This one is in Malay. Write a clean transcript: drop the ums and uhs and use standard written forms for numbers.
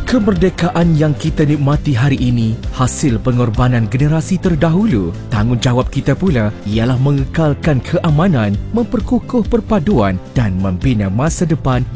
Kemerdekaan yang kita nikmati hari ini hasil pengorbanan generasi terdahulu. Tanggungjawab kita pula ialah mengekalkan keamanan, memperkukuh perpaduan dan membina masa depan